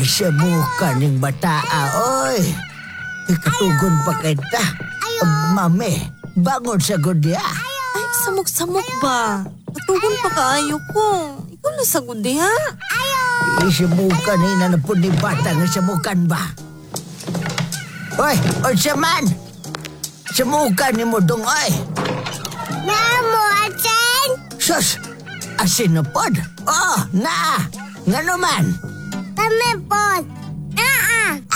Siyamukan ng bataa, oy. Ikatugon pa kita. Mami, bangon sa gudya. Ay, samok-samok ba? Katugon pa kaayo ko. Ikaw na sagod ha? Siyamukan na na po ni bata nga siyamukan ba? Oy, siyaman! Siyamukan ni mo dong, oy. Namo, asin? Sus, asin na pod? Oh, na! Nga naman? Kami po.